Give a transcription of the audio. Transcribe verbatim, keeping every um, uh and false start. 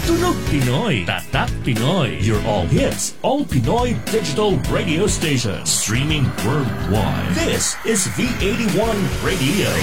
Tunog Pinoy, Tatak Pinoy. Your all hits, all Pinoy digital radio station. Streaming worldwide. This is V eighty-one Radio.